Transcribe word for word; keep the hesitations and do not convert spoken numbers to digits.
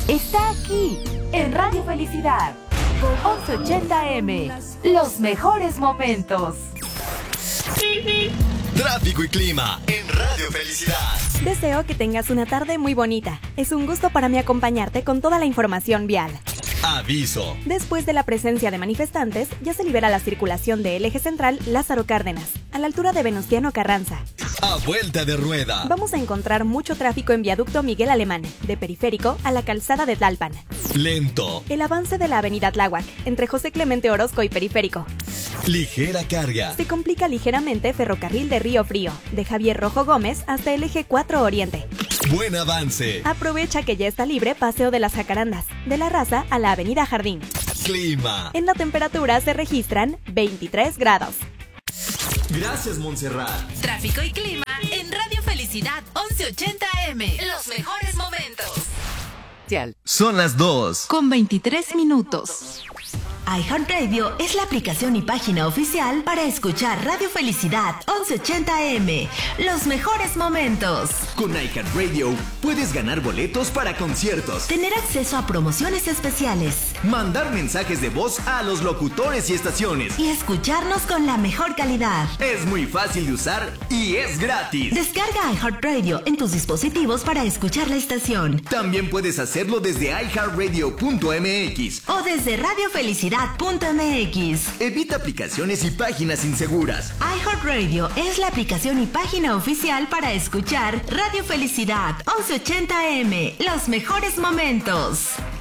está aquí, en Radio Felicidad. once ochenta eme, los mejores momentos. Tráfico y clima en Radio Felicidad. Deseo que tengas una tarde muy bonita. Es un gusto para mí acompañarte con toda la información vial. Aviso. Después de la presencia de manifestantes, ya se libera la circulación del eje central Lázaro Cárdenas, a la altura de Venustiano Carranza. A vuelta de rueda. Vamos a encontrar mucho tráfico en viaducto Miguel Alemán, de Periférico a la calzada de Tlalpan. Lento. El avance de la avenida Tláhuac, entre José Clemente Orozco y Periférico. Ligera carga. Se complica ligeramente Ferrocarril de Río Frío, de Javier Rojo Gómez hasta el eje cuatro Oriente. Buen avance. Aprovecha que ya está libre Paseo de las Jacarandas, de la Raza a la avenida Jardín. Clima. En la temperatura se registran veintitrés grados. Gracias, Montserrat. Tráfico y clima en Radio Felicidad once ochenta eme. Los mejores momentos. Son las dos. Con veintitrés minutos. iHeartRadio es la aplicación y página oficial para escuchar Radio Felicidad once ochenta eme. Los mejores momentos. Con iHeartRadio puedes ganar boletos para conciertos, Tener acceso a promociones especiales mandar mensajes de voz a los locutores y estaciones. y escucharnos con la mejor calidad. Es muy fácil de usar y es gratis. Descarga iHeartRadio en tus dispositivos para escuchar la estación También puedes hacerlo desde i heart radio punto m x. o desde radio felicidad punto eme equis. Evita aplicaciones y páginas inseguras. iHeartRadio es la aplicación y página oficial para escuchar Radio Felicidad once ochenta eme. Los mejores momentos.